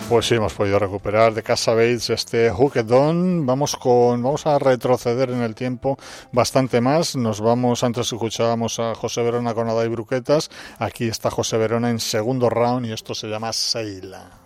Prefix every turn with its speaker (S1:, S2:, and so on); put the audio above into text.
S1: Pues sí, hemos podido recuperar de Casa Bates este Hooked On. Vamos a retroceder en el tiempo bastante más. Antes escuchábamos a José Verona con Ada y Bruquetas. Aquí está José Verona en segundo round y esto se llama Seila.